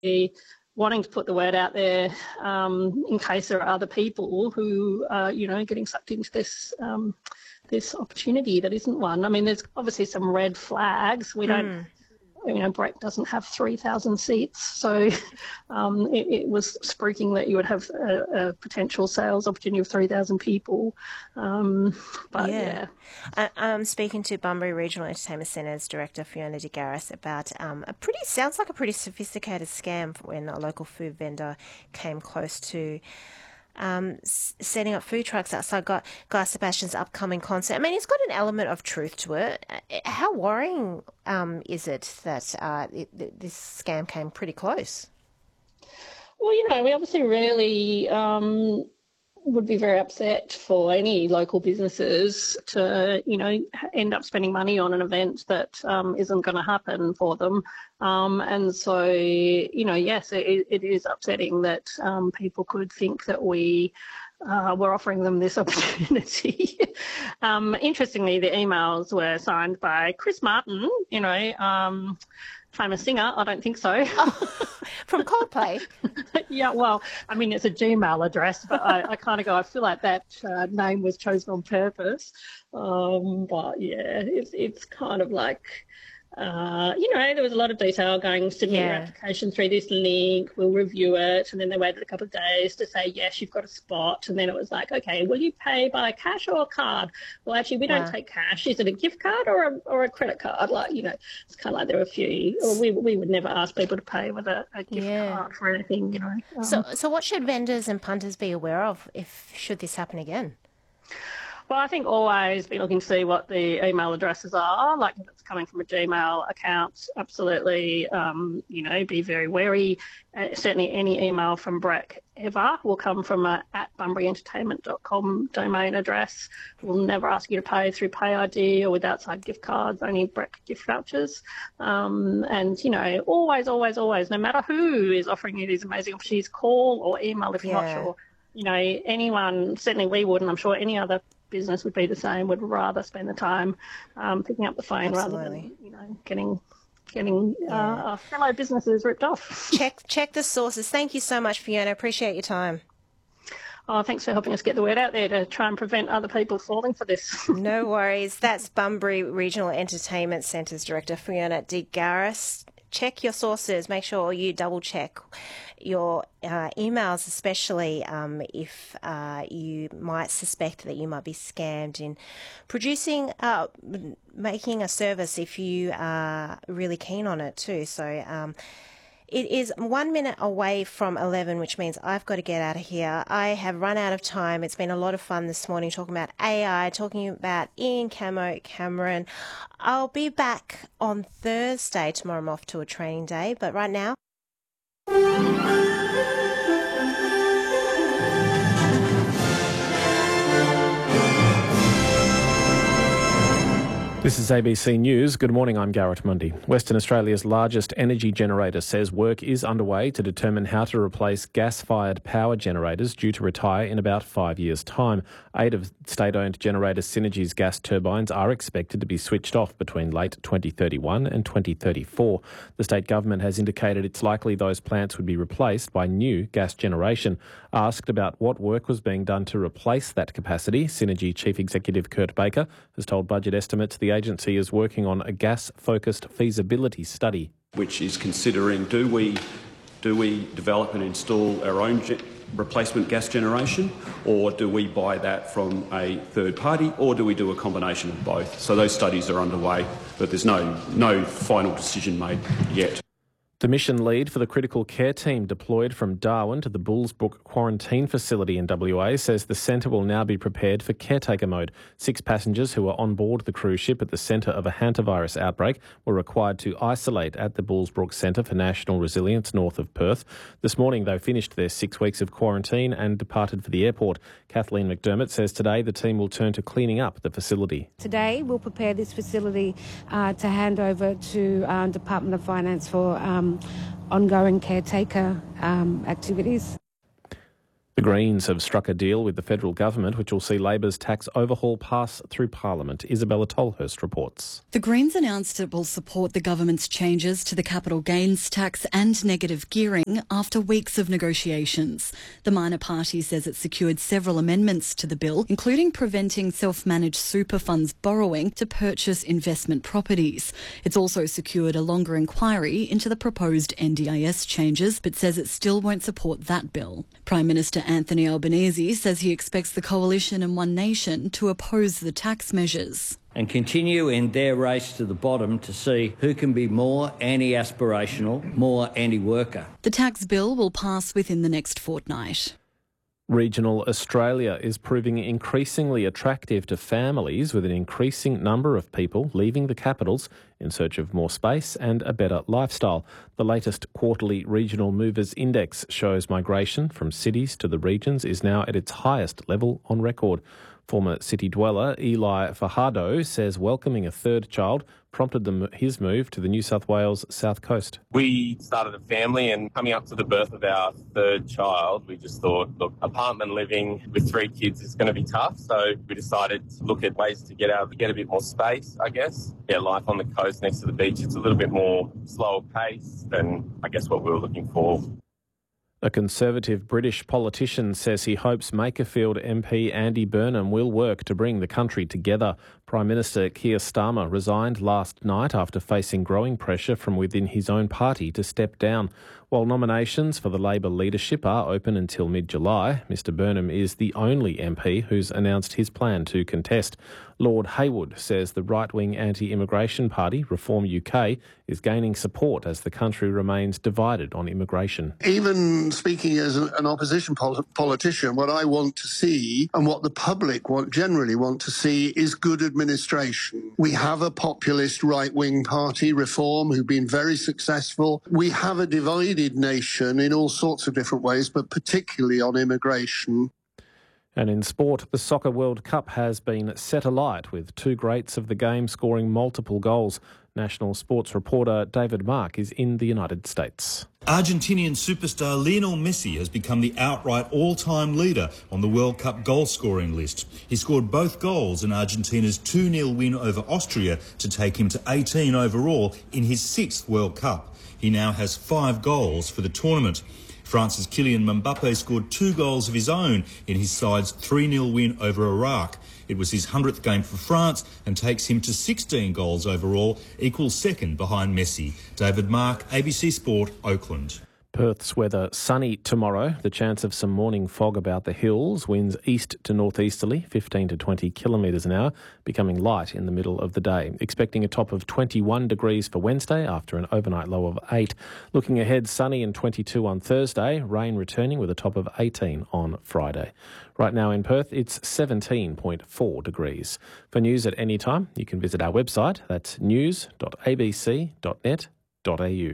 wanting to put the word out there in case there are other people who are, getting sucked into this this opportunity that isn't one. I mean, there's obviously some red flags. We don't. Brec doesn't have 3,000 seats, so it was spooking that you would have a potential sales opportunity of 3,000 people. But I'm speaking to Bunbury Regional Entertainment Centre's Director Fiona de Garis about sounds like a pretty sophisticated scam when a local food vendor came close to setting up food trucks outside Guy Sebastian's upcoming concert. I mean, it's got an element of truth to it. How worrying is it that this scam came pretty close? Well, we obviously really would be very upset for any local businesses to, end up spending money on an event that isn't going to happen for them. And so, yes, it is upsetting that people could think that we were offering them this opportunity. Interestingly, the emails were signed by Chris Martin, famous singer. I don't think so. From Coldplay? Yeah, well, I mean, it's a Gmail address, but I kind of I feel like that name was chosen on purpose. But, yeah, it's kind of like, there was a lot of detail going, submit your application through this link, we'll review it, and then they waited a couple of days to say, yes, you've got a spot, and then it was like, okay, will you pay by cash or a card? Well, actually, we don't take cash. Is it a gift card or a credit card? It's kind of like there were a few, or we would never ask people to pay with a gift card for anything, So what should vendors and punters be aware of should this happen again? Well, I think always be looking to see what the email addresses are. Like if it's coming from a Gmail account, absolutely, be very wary. Certainly any email from Brec ever will come from a @bunburyentertainment.com domain address. We'll never ask you to pay through PayID or with outside gift cards, only Brec gift vouchers. And, always, no matter who is offering you these amazing opportunities, call or email if you're not sure. Anyone, certainly we would, and I'm sure any other business would be the same, would rather spend the time picking up the phone rather than, getting our fellow businesses ripped off. Check the sources. Thank you so much, Fiona. Appreciate your time. Oh, thanks for helping us get the word out there to try and prevent other people falling for this. No worries. That's Bunbury Regional Entertainment Centre's Director, Fiona de Garis. Check your sources. Make sure you double-check your emails, especially if you might suspect that you might be scammed in making a service if you are really keen on it too. So it is 1 minute away from 11, which means I've got to get out of here. I have run out of time. It's been a lot of fun this morning talking about AI, talking about Ian Cameron. I'll be back on Thursday. Tomorrow I'm off to a training day, but right now... This is ABC News. Good morning, I'm Garrett Mundy. Western Australia's largest energy generator says work is underway to determine how to replace gas-fired power generators due to retire in about 5 years' time. 8 of state-owned generator Synergy's gas turbines are expected to be switched off between late 2031 and 2034. The state government has indicated it's likely those plants would be replaced by new gas generation. Asked about what work was being done to replace that capacity, Synergy Chief Executive Kurt Baker has told Budget Estimates the agency is working on a gas-focused feasibility study, which is considering do we develop and install our own replacement gas generation, or do we buy that from a third party, or do we do a combination of both? So those studies are underway, but there's no final decision made yet. The mission lead for the critical care team deployed from Darwin to the Bullsbrook quarantine facility in WA says the centre will now be prepared for caretaker mode. 6 passengers who were on board the cruise ship at the centre of a hantavirus outbreak were required to isolate at the Bullsbrook Centre for National Resilience north of Perth. This morning they finished their 6 weeks of quarantine and departed for the airport. Kathleen McDermott says today the team will turn to cleaning up the facility. Today we'll prepare this facility to hand over to Department of Finance for ongoing caretaker activities. The Greens have struck a deal with the federal government which will see Labor's tax overhaul pass through Parliament. Isabella Tolhurst reports. The Greens announced it will support the government's changes to the capital gains tax and negative gearing after weeks of negotiations. The minor party says it secured several amendments to the bill, including preventing self-managed super funds borrowing to purchase investment properties. It's also secured a longer inquiry into the proposed NDIS changes, but says it still won't support that bill. Prime Minister Anthony Albanese says he expects the Coalition and One Nation to oppose the tax measures. And continue in their race to the bottom to see who can be more anti-aspirational, more anti-worker. The tax bill will pass within the next fortnight. Regional Australia is proving increasingly attractive to families, with an increasing number of people leaving the capitals in search of more space and a better lifestyle. The latest quarterly Regional Movers Index shows migration from cities to the regions is now at its highest level on record. Former city dweller Eli Fajardo says welcoming a third child prompted his move to the New South Wales South Coast. We started a family, and coming up to the birth of our third child, we just thought, look, apartment living with 3 kids is going to be tough. So we decided to look at ways to get a bit more space, I guess. Yeah, life on the coast next to the beach, it's a little bit more slower pace than, I guess, what we were looking for. A Conservative British politician says he hopes Makerfield MP Andy Burnham will work to bring the country together. Prime Minister Keir Starmer resigned last night after facing growing pressure from within his own party to step down. While nominations for the Labor leadership are open until mid-July, Mr Burnham is the only MP who's announced his plan to contest. Lord Haywood says the right-wing anti-immigration party, Reform UK, is gaining support as the country remains divided on immigration. Even speaking as an opposition politician, what I want to see and what the public generally want to see is good administration. We have a populist right-wing party, Reform, who've been very successful. We have a divided nation in all sorts of different ways, but particularly on immigration. And in sport, the Soccer World Cup has been set alight, with 2 greats of the game scoring multiple goals. National sports reporter David Mark is in the United States. Argentinian superstar Lionel Messi has become the outright all-time leader on the World Cup goal-scoring list. He scored both goals in Argentina's 2-0 win over Austria to take him to 18 overall in his 6th World Cup. He now has 5 goals for the tournament. France's Kylian Mbappe scored 2 goals of his own in his side's 3-0 win over Iraq. It was his 100th game for France and takes him to 16 goals overall, equals second behind Messi. David Mark, ABC Sport, Oakland. Perth's weather sunny tomorrow. The chance of some morning fog about the hills. Winds east to northeasterly, 15 to 20 kilometres an hour, becoming light in the middle of the day. Expecting a top of 21 degrees for Wednesday after an overnight low of 8. Looking ahead, sunny and 22 on Thursday. Rain returning with a top of 18 on Friday. Right now in Perth, it's 17.4 degrees. For news at any time, you can visit our website. That's news.abc.net.au.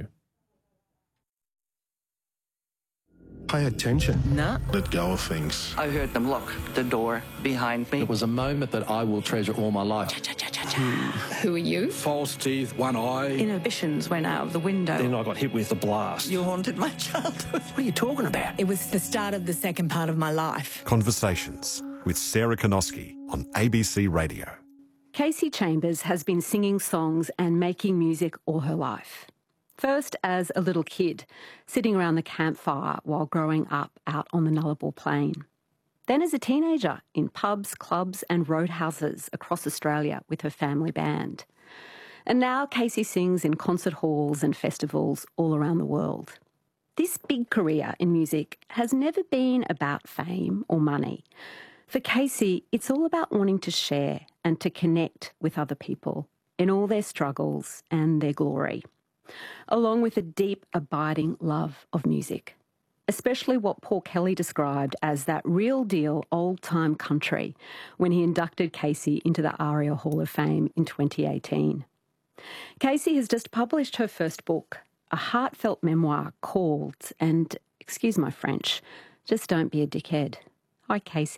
Pay attention. No. Let go of things. I heard them lock the door behind me. It was a moment that I will treasure all my life. Who are you? False teeth, one eye. Inhibitions went out of the window. Then I got hit with a blast. You haunted my childhood. What are you talking about? It was the start of the second part of my life. Conversations with Sarah Konoski on ABC Radio. Kasey Chambers has been singing songs and making music all her life. First as a little kid, sitting around the campfire while growing up out on the Nullarbor Plain. Then as a teenager in pubs, clubs and roadhouses across Australia with her family band. And now Kasey sings in concert halls and festivals all around the world. This big career in music has never been about fame or money. For Kasey, it's all about wanting to share and to connect with other people in all their struggles and their glory, along with a deep, abiding love of music, especially what Paul Kelly described as that real deal old-time country when he inducted Kasey into the ARIA Hall of Fame in 2018. Kasey has just published her first book, a heartfelt memoir called, and excuse my French, Just Don't Be a Dickhead. Hi, Kasey.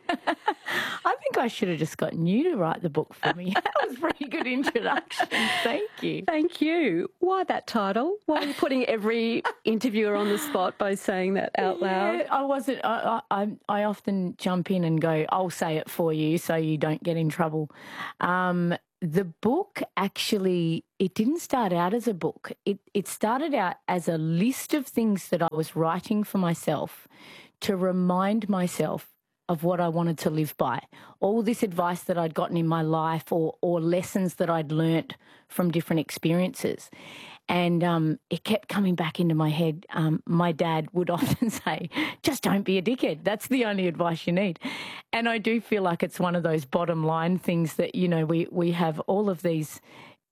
I think I should have just gotten you to write the book for me. That was a pretty good introduction. Thank you. Thank you. Why that title? Why are you putting every interviewer on the spot by saying that out loud? I wasn't. I often jump in and go, I'll say it for you so you don't get in trouble. The book actually, it didn't start out as a book. It started out as a list of things that I was writing for myself to remind myself of what I wanted to live by. All this advice that I'd gotten in my life or lessons that I'd learnt from different experiences. And it kept coming back into my head. My dad would often say, just don't be a dickhead. That's the only advice you need. And I do feel like it's one of those bottom line things that, you know, we have all of these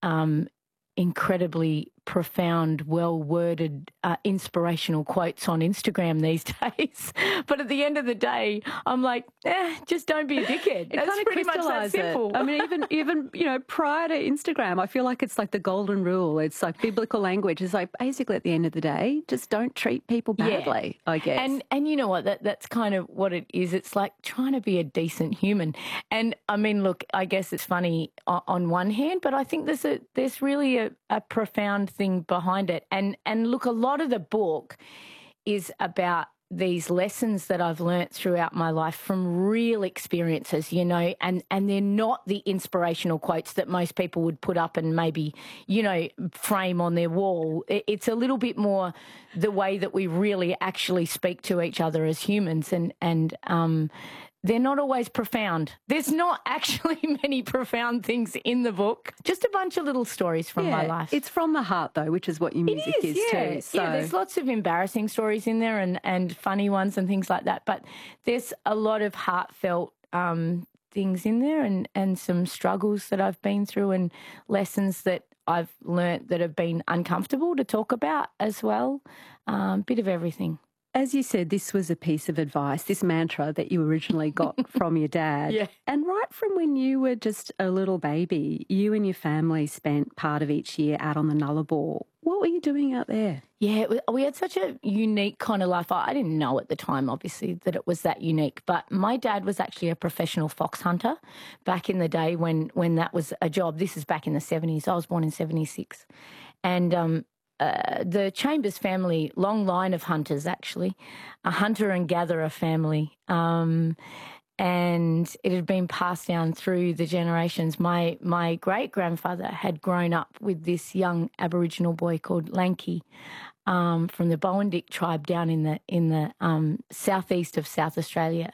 incredibly profound, well-worded, inspirational quotes on Instagram these days. But at the end of the day, I'm like, just don't be a dickhead. That's kind of pretty much that simple. I mean, even you know, prior to Instagram, I feel like it's like the golden rule. It's like biblical language. It's like basically at the end of the day, just don't treat people badly, I guess. And you know what? That's kind of what it is. It's like trying to be a decent human. And I mean, look, I guess it's funny on one hand, but I think there's really a profound thing behind it. And look, a lot of the book is about these lessons that I've learnt throughout my life from real experiences, you know, and they're not the inspirational quotes that most people would put up and maybe, you know, frame on their wall. It's a little bit more the way that we really actually speak to each other as humans, and they're not always profound. There's not actually many profound things in the book. Just a bunch of little stories from my life. It's from the heart, though, which is what your music is too. So. Yeah, there's lots of embarrassing stories in there and funny ones and things like that. But there's a lot of heartfelt things in there and some struggles that I've been through and lessons that I've learnt that have been uncomfortable to talk about as well. Bit of everything. As you said, this was a piece of advice, this mantra that you originally got from your dad. Yeah. And right from when you were just a little baby, you and your family spent part of each year out on the Nullarbor. What were you doing out there? Yeah, we had such a unique kind of life. I didn't know at the time, obviously, that it was that unique. But my dad was actually a professional fox hunter back in the day when that was a job. This is back in the 70s. I was born in 76. And the Chambers family, long line of hunters actually, a hunter and gatherer family, and it had been passed down through the generations. My great-grandfather had grown up with this young Aboriginal boy called Lanky from the Bowendick tribe down in the southeast of South Australia,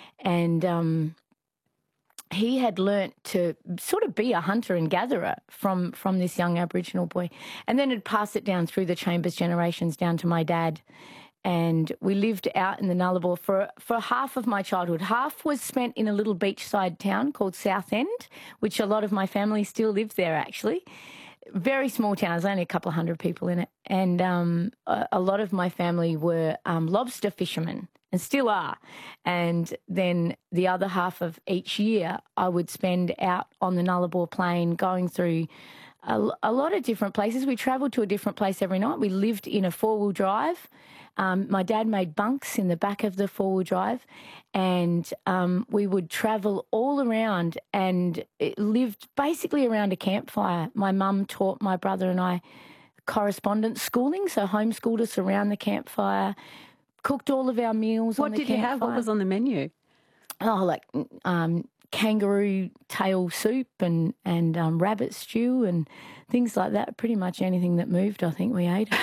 and he had learnt to sort of be a hunter and gatherer from this young Aboriginal boy, and then had passed it down through the Chambers generations down to my dad. And we lived out in the Nullarbor for half of my childhood. Half was spent in a little beachside town called Southend, which a lot of my family still lives there actually. Very small town, there's only a couple of hundred people in it. And a lot of my family were lobster fishermen, and still are. And then the other half of each year I would spend out on the Nullarbor Plain going through a lot of different places. We travelled to a different place every night. We lived in a four-wheel drive. My dad made bunks in the back of the four-wheel drive, and we would travel all around and lived basically around a campfire. My mum taught my brother and I correspondence schooling, so homeschooled us around the campfire, cooked all of our meals on the campfire. What did you have? What was on the menu? Oh, like kangaroo tail soup and rabbit stew and things like that. Pretty much anything that moved, I think we ate.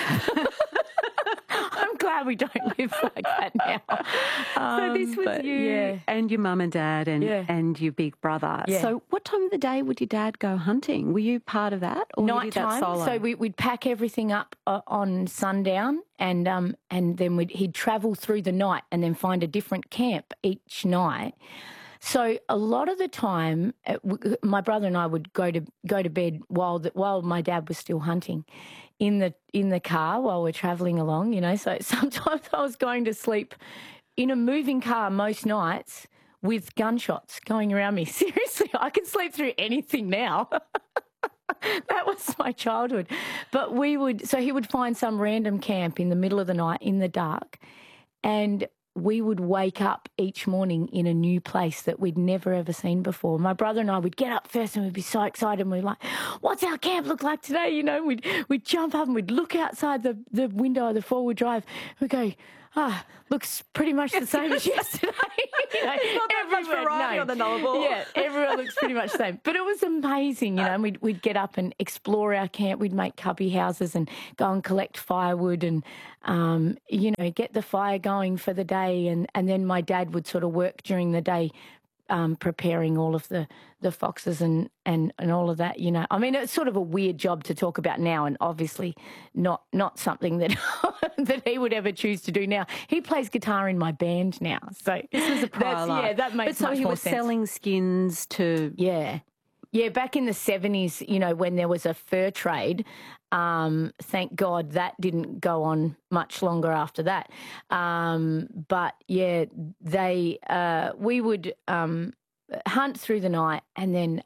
I'm glad we don't live like that now. So this was you and your mum and dad and your big brother. Yeah. So what time of the day would your dad go hunting? Were you part of that? Or Night you did that time. solo? So we'd pack everything up on sundown, and then he'd travel through the night and then find a different camp each night. So a lot of the time, my brother and I would go to bed while my dad was still hunting, in the car while we're travelling along. You know, so sometimes I was going to sleep in a moving car most nights with gunshots going around me. Seriously, I can sleep through anything now. That was my childhood. But he would find some random camp in the middle of the night in the dark, and we would wake up each morning in a new place that we'd never ever seen before. My brother and I would get up first and we'd be so excited and we'd be like, what's our camp look like today? You know, we'd jump up and we'd look outside the window of the four-wheel drive. We'd go, looks pretty much the same as yesterday. You know, not that much variety on the Nullarbor. Yeah, everyone looks pretty much the same. But it was amazing, you know, and we'd get up and explore our camp. We'd make cubby houses and go and collect firewood and, you know, get the fire going for the day. And then my dad would sort of work during the day preparing all of the foxes and all of that, you know. I mean, it's sort of a weird job to talk about now and obviously not something that that he would ever choose to do now. He plays guitar in my band now. So this was a prior life. Yeah, that makes much more sense. So he was selling skins to... Yeah, back in the 70s, you know, when there was a fur trade, thank God that didn't go on much longer after that. But, yeah, we would hunt through the night and then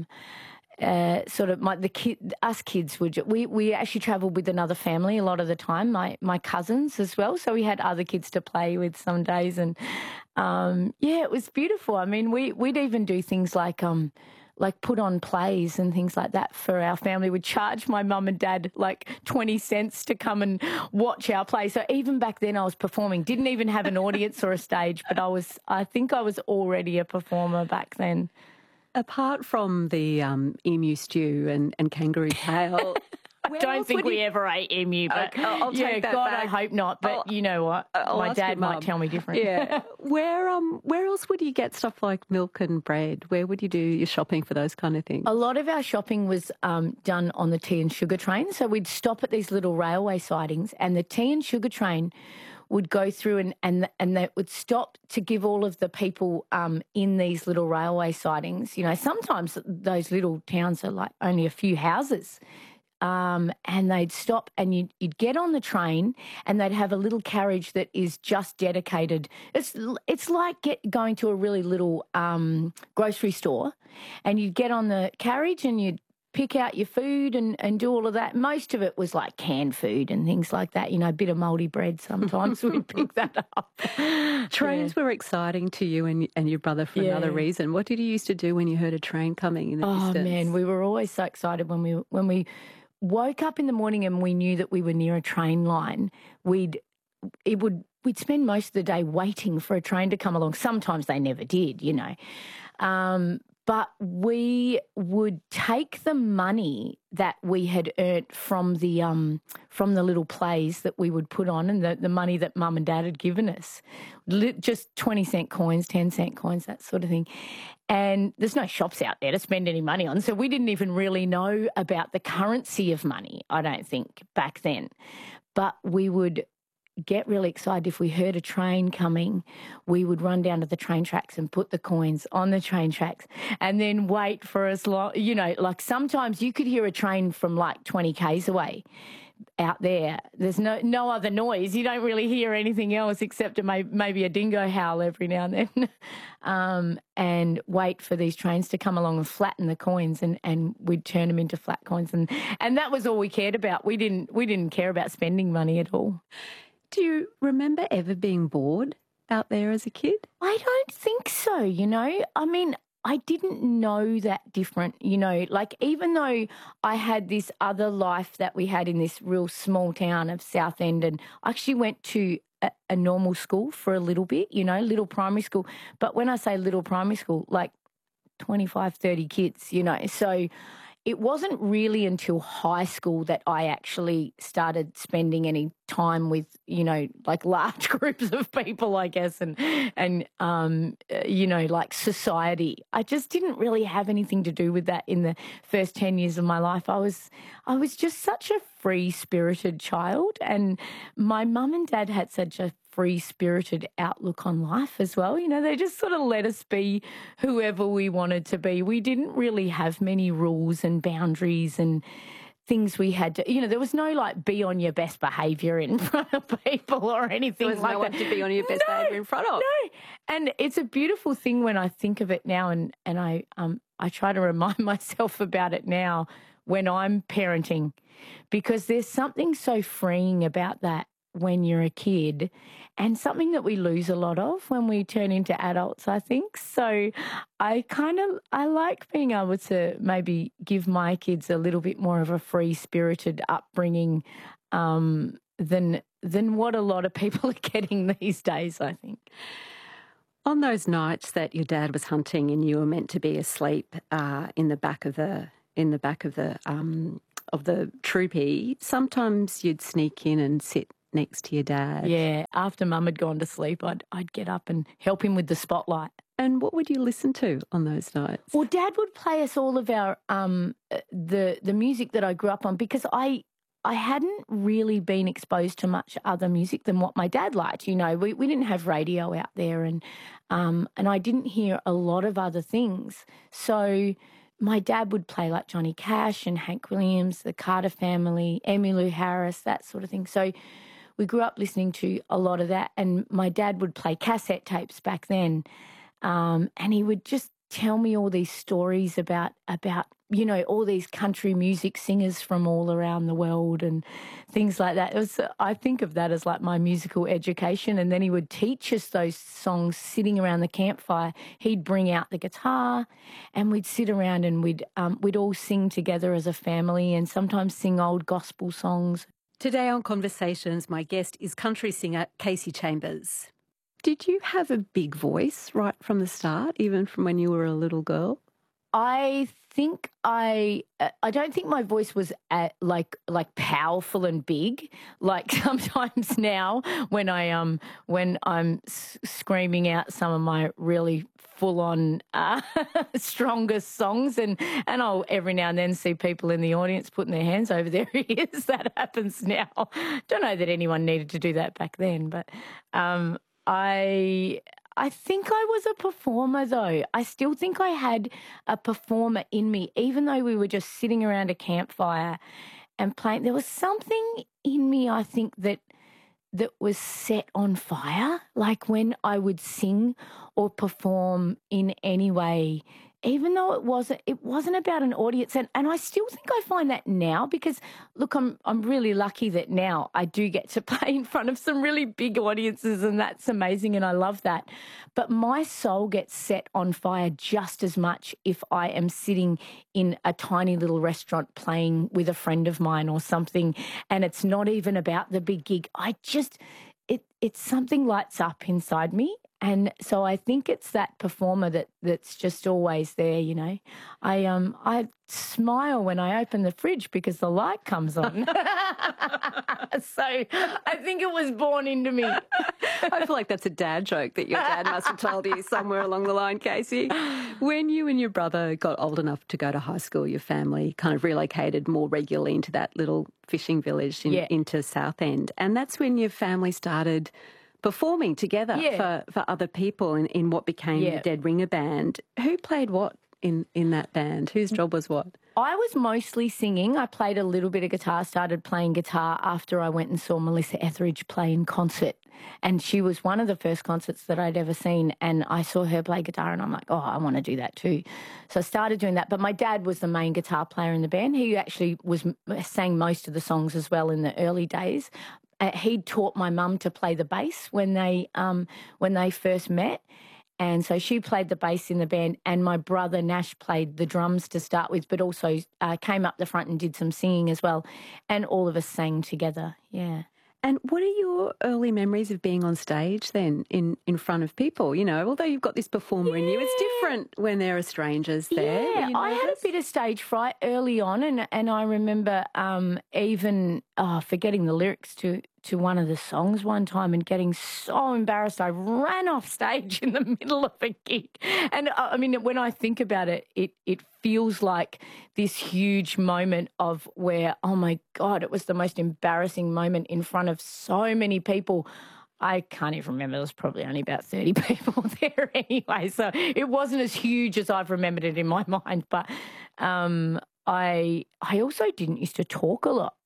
us kids would... We actually travelled with another family a lot of the time, my cousins as well, so we had other kids to play with some days and, it was beautiful. I mean, we'd even do things like put on plays and things like that for our family. We'd charge my mum and dad like 20 cents to come and watch our play. So even back then I was performing, didn't even have an audience or a stage, but I think I was already a performer back then. Apart from the emu stew and kangaroo tail... I don't think we ever ate emu, but I'll take that God, back. I hope not. But you know what? My dad might tell me different. Yeah. Where else would you get stuff like milk and bread? Where would you do your shopping for those kind of things? A lot of our shopping was done on the tea and sugar train. So we'd stop at these little railway sidings and the tea and sugar train would go through and they would stop to give all of the people in these little railway sidings. You know, sometimes those little towns are like only a few houses. And they'd stop and you'd get on the train and they'd have a little carriage that is just dedicated. It's like going to a really little grocery store and you'd get on the carriage and you'd pick out your food and do all of that. Most of it was like canned food and things like that, you know, a bit of mouldy bread sometimes we'd pick that up. Trains were exciting to you and your brother for another reason. What did you used to do when you heard a train coming in the distance? Oh, man, we were always so excited when we woke up in the morning and we knew that we were near a train line. We'd spend most of the day waiting for a train to come along. Sometimes they never did, you know. But we would take the money that we had earned from the little plays that we would put on and the money that Mum and Dad had given us, just 20-cent coins, 10-cent coins, that sort of thing. And there's no shops out there to spend any money on, so we didn't even really know about the currency of money, I don't think, back then. But we would get really excited if we heard a train coming. We would run down to the train tracks and put the coins on the train tracks and then wait for as long, you know, like sometimes you could hear a train from like 20 k's away out there. There's no other noise. You don't really hear anything else except maybe a dingo howl every now and then. And wait for these trains to come along and flatten the coins and we'd turn them into flat coins. And that was all we cared about. We didn't care about spending money at all. Do you remember ever being bored out there as a kid? I don't think so, you know. I mean, I didn't know that different, you know. Like, even though I had this other life that we had in this real small town of Southend, and I actually went to a normal school for a little bit, you know, little primary school. But when I say little primary school, like 25, 30 kids, you know. So it wasn't really until high school that I actually started spending any time with, you know, like large groups of people, I guess, and you know, like society. I just didn't really have anything to do with that in the first 10 years of my life. I was just such a free-spirited child, and my mum and dad had such a free-spirited outlook on life as well. You know, they just sort of let us be whoever we wanted to be. We didn't really have many rules and boundaries and things we had to, you know, there was no like be on your best behaviour in front of people or anything like that. There was no one to be on your best behaviour in front of. No, and it's a beautiful thing when I think of it now, and I try to remind myself about it now when I'm parenting, because there's something so freeing about that. when you're a kid, and something that we lose a lot of when we turn into adults, I think. So I like being able to maybe give my kids a little bit more of a free-spirited upbringing than what a lot of people are getting these days, I think. On those nights that your dad was hunting and you were meant to be asleep in the back of the troopy, sometimes you'd sneak in and sit next to your dad. Yeah, after Mum had gone to sleep, I'd get up and help him with the spotlight. And what would you listen to on those nights? Well, Dad would play us all of our the music that I grew up on, because I hadn't really been exposed to much other music than what my dad liked. You know, we didn't have radio out there, and I didn't hear a lot of other things. So my dad would play like Johnny Cash and Hank Williams, the Carter Family, Emmylou Harris, that sort of thing. So we grew up listening to a lot of that, and my dad would play cassette tapes back then, and he would just tell me all these stories about you know, all these country music singers from all around the world and things like that. I think of that as like my musical education. And then he would teach us those songs sitting around the campfire. He'd bring out the guitar and we'd sit around and we'd all sing together as a family, and sometimes sing old gospel songs. Today on Conversations, my guest is country singer Kasey Chambers. Did you have a big voice right from the start, even from when you were a little girl? I think I don't think my voice was like powerful and big. Like sometimes now when I'm screaming out some of my really full on strongest songs, and I'll every now and then see people in the audience putting their hands over their ears. That happens now. Don't know that anyone needed to do that back then, but I think I was a performer, though. I still think I had a performer in me, even though we were just sitting around a campfire and playing. There was something in me, I think, that was set on fire, like when I would sing or perform in any way, even though it wasn't about an audience. And I still think I find that now, because, look, I'm really lucky that now I do get to play in front of some really big audiences, and that's amazing, and I love that. But my soul gets set on fire just as much if I am sitting in a tiny little restaurant playing with a friend of mine or something, and it's not even about the big gig. It's something lights up inside me. And so I think it's that performer that's just always there, you know. I smile when I open the fridge because the light comes on. So I think it was born into me. I feel like that's a dad joke that your dad must have told you somewhere along the line, Kasey. When you and your brother got old enough to go to high school, your family kind of relocated more regularly into that little fishing village into Southend. And that's when your family started performing together for other people in what became the Dead Ringer Band. Who played what in that band? Whose job was what? I was mostly singing. I played a little bit of guitar, started playing guitar after I went and saw Melissa Etheridge play in concert. And she was one of the first concerts that I'd ever seen. And I saw her play guitar and I'm like, oh, I want to do that too. So I started doing that. But my dad was the main guitar player in the band. He actually sang most of the songs as well in the early days. He taught my mum to play the bass when they first met. And so she played the bass in the band, and my brother Nash played the drums to start with, but also came up the front and did some singing as well. And all of us sang together, yeah. And what are your early memories of being on stage then in front of people? You know, although you've got this performer in you, it's different when there are strangers there. Yeah, I had a bit of stage fright early on, and I remember even forgetting the lyrics to one of the songs one time and getting so embarrassed I ran off stage in the middle of a gig. And I mean, when I think about it, it feels like this huge moment of where, oh my God, it was the most embarrassing moment in front of so many people. I can't even remember. There was probably only about 30 people there anyway. So it wasn't as huge as I've remembered it in my mind. But I also didn't used to talk a lot.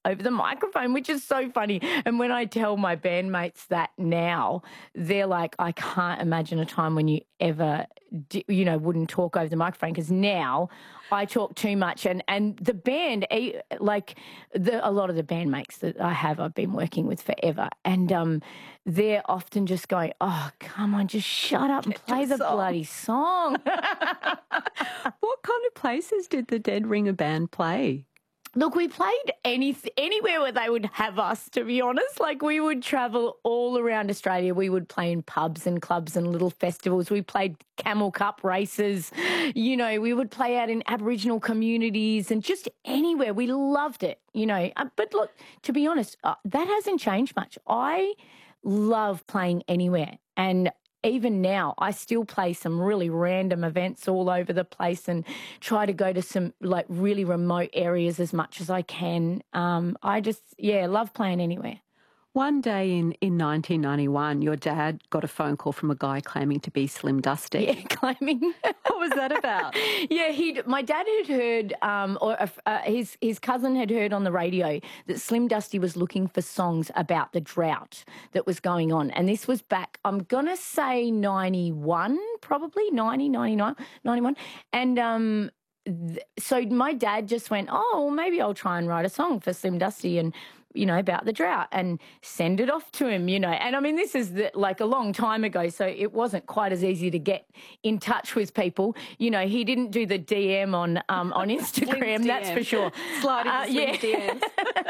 over the microphone, which is so funny. And when I tell my bandmates that now, they're like, I can't imagine a time when you ever, wouldn't talk over the microphone, because now I talk too much. And the band, a lot of the bandmates that I have, I've been working with forever. And they're often just going, oh, come on, just shut up and play the bloody song. What kind of places did the Dead Ringer Band play? Look, we played anywhere where they would have us, to be honest. Like, we would travel all around Australia. We would play in pubs and clubs and little festivals. We played Camel Cup races. We would play out in Aboriginal communities and just anywhere. We loved it, But look, to be honest, that hasn't changed much. I love playing anywhere. And even now, I still play some really random events all over the place and try to go to some really remote areas as much as I can. I just, love playing anywhere. One day in 1991, your dad got a phone call from a guy claiming to be Slim Dusty. Yeah, claiming. What was that about? Yeah, my dad had heard, his cousin had heard on the radio that Slim Dusty was looking for songs about the drought that was going on. And this was back, I'm going to say 91, probably, 90, 99, 91. And so my dad just went, oh, well, maybe I'll try and write a song for Slim Dusty and, about the drought, and send it off to him, And I mean, this is a long time ago, so it wasn't quite as easy to get in touch with people. He didn't do the DM on Instagram, that's for sure. Sliding DMs.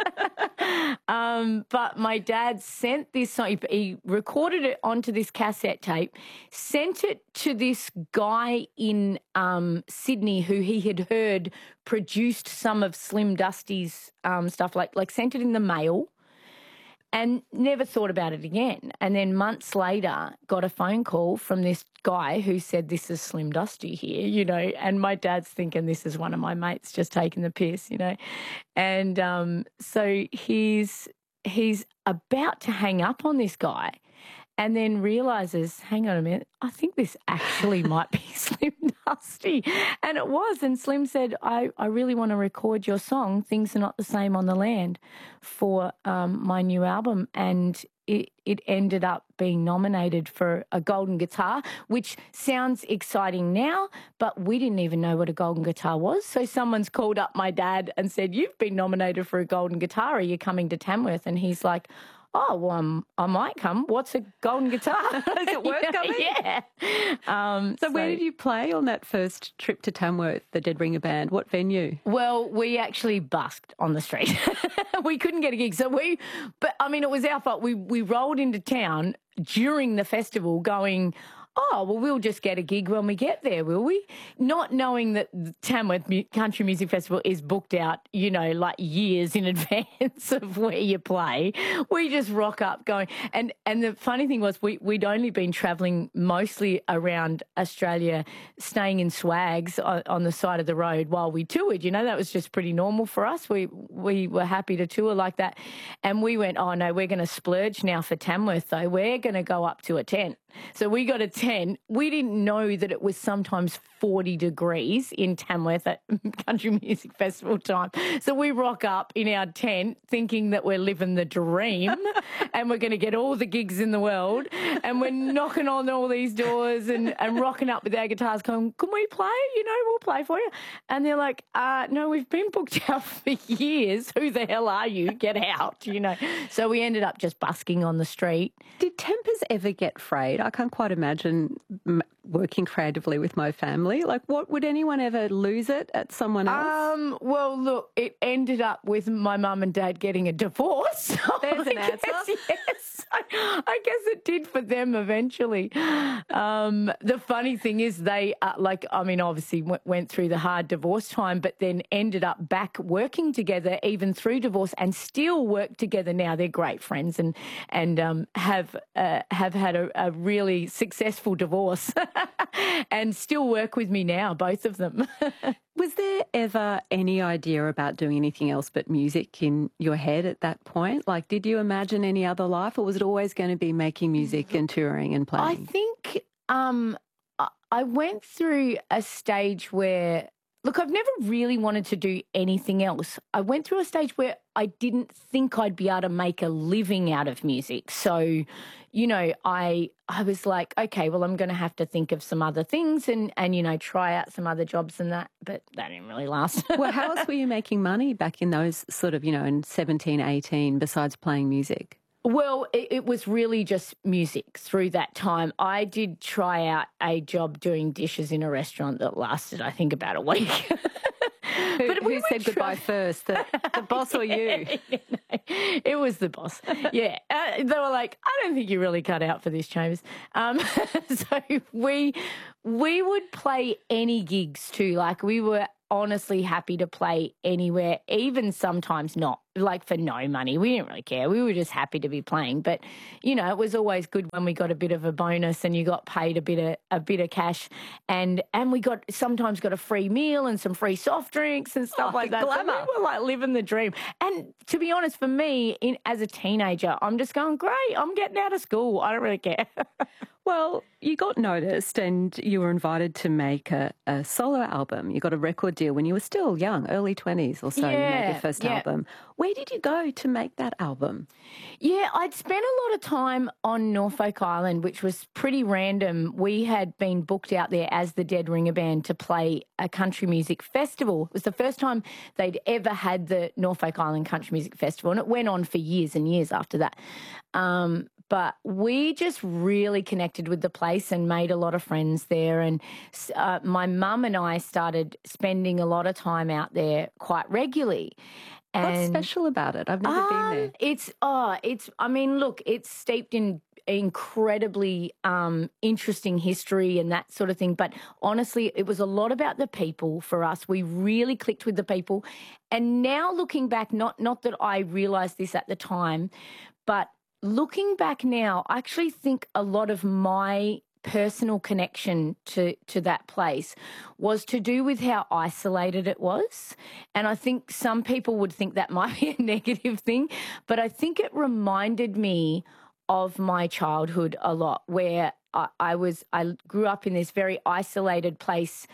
But my dad sent this song, he recorded it onto this cassette tape, sent it to this guy in Sydney who he had heard produced some of Slim Dusty's stuff, like sent it in the mail, and never thought about it again. And then months later, got a phone call from this guy who said, this is Slim Dusty here, and my dad's thinking this is one of my mates just taking the piss, And so he's about to hang up on this guy, and then realises, hang on a minute, I think this actually might be Slim Dusty. And it was. And Slim said, I really want to record your song, Things Are Not the Same on the Land, for my new album. And it ended up being nominated for a Golden Guitar, which sounds exciting now, but we didn't even know what a Golden Guitar was. So someone's called up my dad and said, you've been nominated for a Golden Guitar. Are you coming to Tamworth? And he's like, oh, well, I might come. What's a Golden Guitar? Is it worth coming? Yeah. So where did you play on that first trip to Tamworth, the Dead Ringer Band? What venue? Well, we actually busked on the street. We couldn't get a gig. But it was our fault. We rolled into town during the festival going, oh, well, we'll just get a gig when we get there, will we? Not knowing that the Tamworth Country Music Festival is booked out, years in advance of where you play. We just rock up going. And the funny thing was we'd only been travelling mostly around Australia, staying in swags on the side of the road while we toured. That was just pretty normal for us. We were happy to tour like that. And we went, oh, no, we're going to splurge now for Tamworth, though. We're going to go up to a tent. So we got a tent. We didn't know that it was sometimes 40 degrees in Tamworth at Country Music Festival time. So we rock up in our tent thinking that we're living the dream and we're going to get all the gigs in the world, and we're knocking on all these doors and rocking up with our guitars going, can we play? We'll play for you. And they're like, no, we've been booked out for years. Who the hell are you? Get out, So we ended up just busking on the street. Did tempers ever get frayed? I can't quite imagine working creatively with my family. What would anyone ever lose it at someone else? Well, look, it ended up with my mum and dad getting a divorce. There's an answer. Yes, I guess it did for them eventually. The funny thing is they, obviously went through the hard divorce time, but then ended up back working together even through divorce, and still work together now. They're great friends and have had a really successful divorce and still work with me now, both of them. Was there ever any idea about doing anything else but music in your head at that point? Did you imagine any other life, or was it always going to be making music and touring and playing? I think I went through a stage where Look, I've never really wanted to do anything else. I went through a stage where I didn't think I'd be able to make a living out of music. So, you know, I was like, okay, well, I'm going to have to think of some other things and you know, try out some other jobs and that, but that didn't really last. Well, how else were you making money back in those sort of, you know, in 17, 18, besides playing music? Well, it was really just music through that time. I did try out a job doing dishes in a restaurant that lasted, I think, about a week. Who said goodbye first, the boss or you? It was the boss. Yeah. They were like, I don't think you're really cut out for this, Chambers. So we would play any gigs too. Like, we were honestly happy to play anywhere, even sometimes not, like for no money. We didn't really care. We were just happy to be playing. But, you know, it was always good when we got a bit of a bonus and you got paid a bit of cash, and we sometimes got a free meal and some free soft drinks and stuff like that. Glamour. So we were like living the dream. And to be honest, for me, as a teenager, I'm just going, great, I'm getting out of school. I don't really care. Well, you got noticed and you were invited to make a solo album. You got a record deal when you were still young, early 20s or so. You made your first album. Where did you go to make that album? Yeah, I'd spent a lot of time on Norfolk Island, which was pretty random. We had been booked out there as the Dead Ringer Band to play a country music festival. It was the first time they'd ever had the Norfolk Island Country Music Festival, and it went on for years and years after that. But we just really connected with the place and made a lot of friends there. And my mum and I started spending a lot of time out there quite regularly. And what's special about it? I've never been there. It's steeped in incredibly interesting history and that sort of thing. But honestly, it was a lot about the people for us. We really clicked with the people. And now looking back, not that I realised this at the time, but looking back now, I actually think a lot of my personal connection to that place was to do with how isolated it was. And I think some people would think that might be a negative thing, but I think it reminded me of my childhood a lot, where I grew up in this very isolated place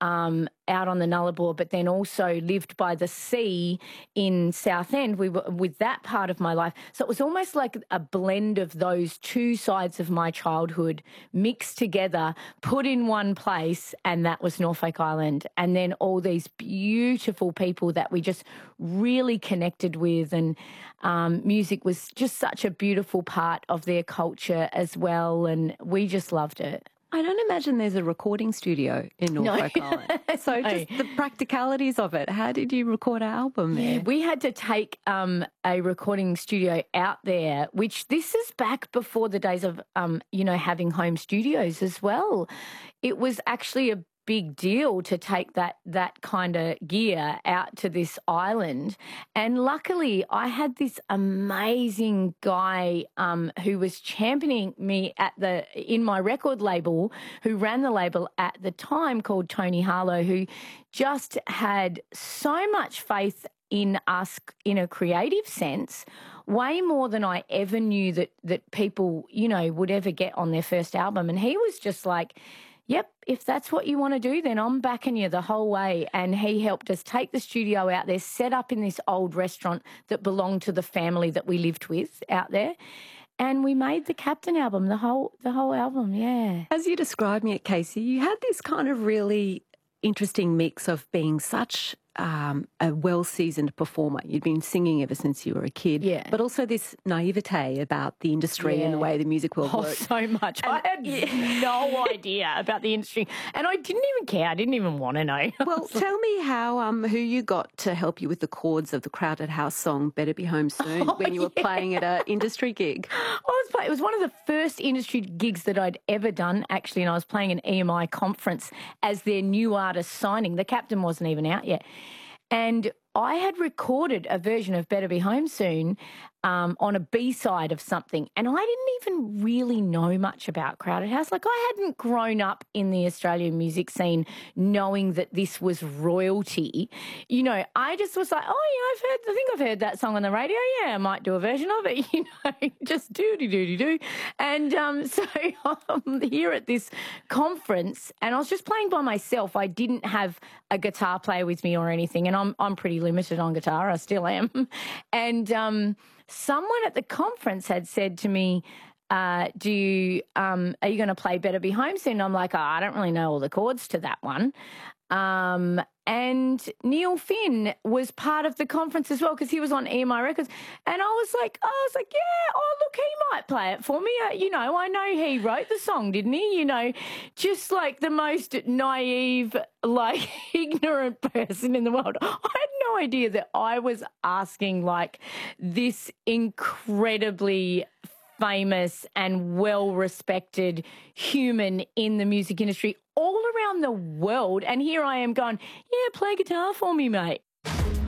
out on the Nullarbor, but then also lived by the sea in Southend. We were with that part of my life. So it was almost like a blend of those two sides of my childhood mixed together, put in one place, and that was Norfolk Island. And then all these beautiful people that we just really connected with, and music was just such a beautiful part of their culture as well, and we just loved it. I don't imagine there's a recording studio in Norfolk Island. So just the practicalities of it. How did you record our album there? Yeah, we had to take a recording studio out there, which this is back before the days of, having home studios as well. It was actually a big deal to take that kind of gear out to this island. And luckily I had this amazing guy who was championing me in my record label, who ran the label at the time, called Tony Harlow, who just had so much faith in us in a creative sense, way more than I ever knew that people, would ever get on their first album. And he was just like, yep, if that's what you want to do, then I'm backing you the whole way. And he helped us take the studio out there, set up in this old restaurant that belonged to the family that we lived with out there. And we made the Captain album, the whole album, yeah. As you described me at Casey, you had this kind of really interesting mix of being such a well-seasoned performer. You'd been singing ever since you were a kid. Yeah. But also this naivete about the industry and the way the music world works. So much. And I had no idea about the industry. And I didn't even care. I didn't even want to know. Well, tell me how who you got to help you with the chords of the Crowded House song Better Be Home Soon when you were playing at an industry gig. It was one of the first industry gigs that I'd ever done, actually, and I was playing an EMI conference as their new artist signing. The Captain wasn't even out yet. And I had recorded a version of Better Be Home Soon on a B-side of something. And I didn't even really know much about Crowded House. Like, I hadn't grown up in the Australian music scene knowing that this was royalty. You know, I just was like, oh, yeah, I think I've heard that song on the radio. Yeah, I might do a version of it, you know, just do. And so I'm here at this conference and I was just playing by myself. I didn't have a guitar player with me or anything, and I'm pretty limited on guitar. I still am. And someone at the conference had said to me, are you going to play Better Be Home soon? I'm like, I don't really know all the chords to that one. And Neil Finn was part of the conference as well because he was on EMI Records. And I was like, yeah, oh, look, he might play it for me. You know, I know he wrote the song, didn't he? You know, just like the most naive, like ignorant person in the world. I had no idea that I was asking like this incredibly famous and well-respected human in the music industry all around the world. And here I am going, yeah, play guitar for me, mate.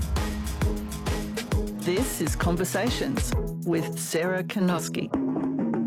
This is Conversations with Sarah Kanoski.